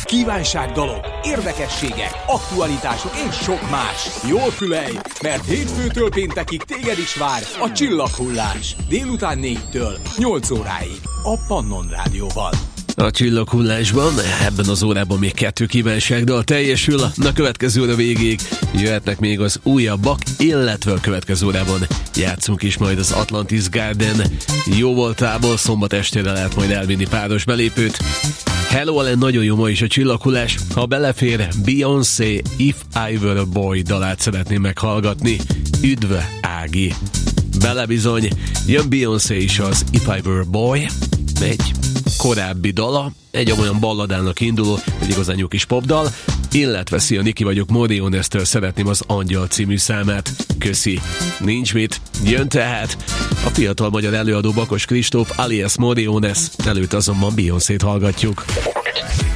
kívánságdalok, érdekességek, aktualitások és sok más. Jól fülelj, mert hétfőtől péntekig téged is vár a Csillaghullás. Délután 4-től 8 óráig a Pannon Rádióval. A Csillaghullásban ebben az órában még 2 kívánságdal teljesül, a következő óra végéig jöhetnek még az újabbak, illetve a következő órában játszunk is majd az Atlantis Garden jó voltából, szombat estére lehet majd elvinni páros belépőt. Hello Allen, nagyon jó ma is a Csillaghullás, ha belefér, Beyoncé If I Were a Boy dalát szeretném meghallgatni. Üdv Ági! Bele bizony, jön Beyoncé is az If I Were a Boy, egy korábbi dala, egy olyan balladának induló, egy igazán jó kis popdal, illetve szia, Niki vagyok, Moriones-től szeretném az Angyal című számát. Köszi. Nincs mit. Jön tehát a fiatal magyar előadó Bakos Kristóf alias Moriones, előtt azonban Beyoncét hallgatjuk.